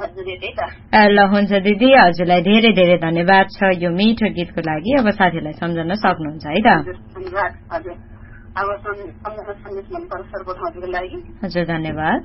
ल हुन्छ दिदी, हजुरलाई धेरै धेरै धन्यवाद छ यो मिठो गीतको लागि। अब साथीलाई सम्झन सक्नुहुन्छ है त? हजुर धन्यवाद।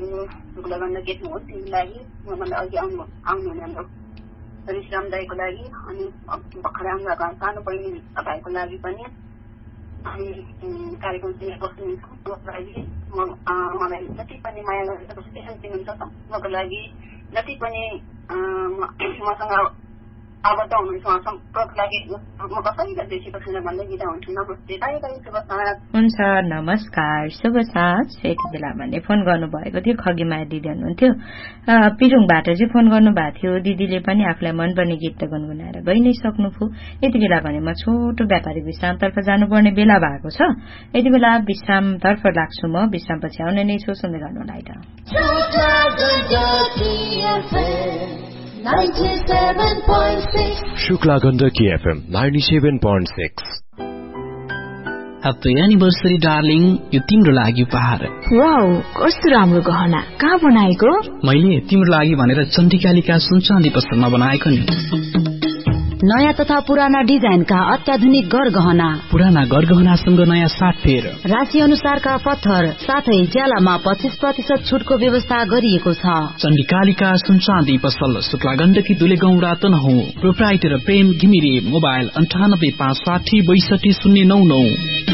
श्रीराम दाईको लागि अनि भर्खर आउनुभएको सानो बहिनी तपाईँको लागि पनि अनि कार्यक्रम बस्नुको लागि मलाई जति पनि माया गरेर स्टेसन दिनुहुन्छ सबको लागि जति पनि मसँग आबद्ध हुनुहुन्छ सबको लागि म कसैलाई बेसीको छैन भन्दै बिदा हुन्छु। नमस्ते, बाई बाई, शुभ साँझ। हुन्छ, नमस्कार, शुभ साँझ। यति बेला भन्ने फोन गर्नुभएको थियो खगीमाया दिदी हुनुहुन्थ्यो, पिरुङबाट चाहिँ फोन गर्नुभएको थियो। दिदीले पनि आफूलाई मनपर्ने गीत त गुनगुनाएर गइ नै सक्नुभयो। यति बेला भने म छोटो व्यापारिक विश्रामतर्फ जानुपर्ने बेला भएको छ। यति बेला विश्रामतर्फ लाग्छु म। विश्रामपछि आउने नै छु, सुन्दै गर्नुहोला है त। Shukla Gandaki FM 97.6। Happy anniversary darling, यो तिम्रो लागि उपहार। वाउ, कस्तो राम्रो गहना, कहाँ बनाएको? मैले तिम्रो लागि भनेर चण्डिकालिका सुनचाँदी पसलमा बनाएको नि। नयाँ तथा पुराना डिजाइनका अत्याधुनिक गरगहना, पुराना गरगहनासँग नयाँ साटफेर, राशि अनुसारका पत्थर, साथै ज्यालामा 25% छुटको व्यवस्था गरिएको छ। चण्डिकालिका सुनचाँदी पसल, शुक्ला गण्डकी दुलेगौंडा तनहुँ। प्रोप्राइटर प्रेम घिमिरे। मोबाइल 9856626099।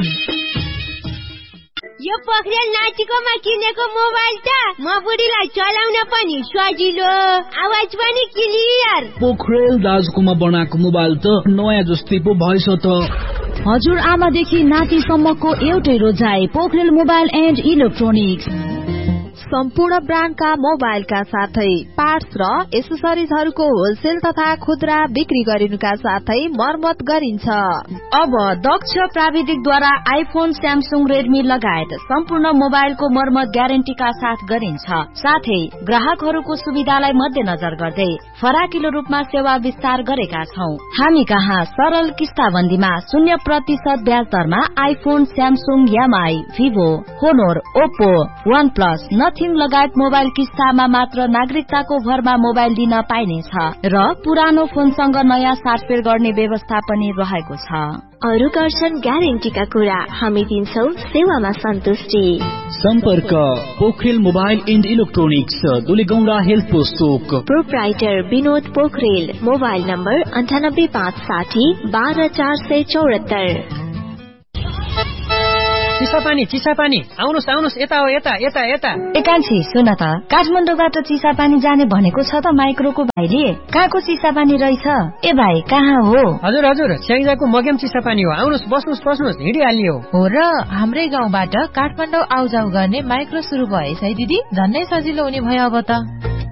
यो पोखरेल नाचिकोमा किनेको मोबाइल त म बुढीलाई चलाउन पनि सजिलो, आवाज पनि क्लियर। पोखरेल दाजुकोमा बनाएको मोबाइल त नयाँ जस्तै पो भएछ त। हजुर आमादेखि नातिसम्मको एउटै रोजाइ, पोखरेल मोबाइल एन्ड इलेक्ट्रोनिक्स। सम्पूर्ण ब्रान्डका मोबाइलका साथै पार्ट्स र एसेसरिजहरूको होलसेल तथा खुद्रा बिक्री गरिनुका साथै मर्मत गरिन्छ। अब दक्ष प्राविधिकद्वारा आइफोन, स्यामसुङ, रेडमी लगायत सम्पूर्ण मोबाइलको मर्मत ग्यारेन्टीका साथ गरिन्छ। साथै ग्राहकहरूको सुविधालाई मध्यनजर गर्दै फराकिलो रूपमा सेवा विस्तार गरेका छौं। हामी कहाँ सरल किस्ताबन्दीमा 0% ब्याज दरमा iPhone, Samsung, MI, Vivo, होनोर, Oppo, वन प्लस, नथिङ लगायत मोबाइल किस्तामा मात्र नागरिकताको भरमा मोबाइल दिन पाइनेछ र पुरानो फोनसँग नयाँ साटफेर गर्ने व्यवस्था पनि रहेको छ। अरु गर्छन् ग्यारेन्टीका कुरा, हामी दिन्छौ सेवामा सन्तुष्टि। सम्पर्क Pokharel mobile and electronics, Dulegaunda health post Chowk. Proprietor Vinod Pokharel. Mobile number 9856020474। Chisapani आउनुहोस् यता हो, यता। एकान्छी सुन त, काठमाडौँबाट चिसापानी जाने भनेको छ त माइक्रोको भाइले। कहाँको चिसापानी रहेछ? ए भाइ कहाँ हो? हजुर स्याङ्जाको मग्याम चिसापानी हो। आउनुहोस्, बस्नुहोस्, हिँडिहाल्ने हो र हाम्रै गाउँबाट काठमाडौँ आउजाउ गर्ने माइक्रो सुरु भएछ है दिदी, झन्नै सजिलो हुने भयो अब त।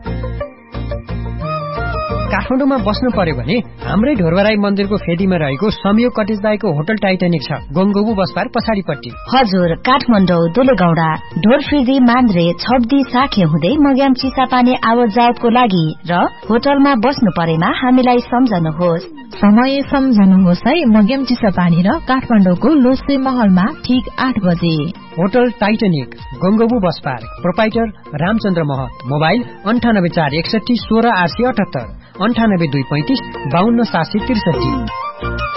काठमाडौँमा बस्नु पर्यो भने हाम्रै ढोरबराई मन्दिरको फेदीमा रहेको संयोग कटेज दाईको होटल टाइटानिक छ, गंगोबु बसपार पछाडिपट्टि। हजुर, काठमाडौँ, दुलेगौंडा, ढोरफिदी, मान्द्रे, छब्दी, साखे हुँदै मग्याम चिसापानी आवत जावतको लागि र होटलमा बस्नु परेमा हामीलाई सम्झनुहोस्। समय सम्झनुहोस् है, मग्याम चिसापानी र काठमाडौँको लोसे महलमा ठीक 8 बजे। Hotel Titanic, गंगोबु bus park. Proprietor Ramchandra महत। मोबाइल 9841616878, 9825525763।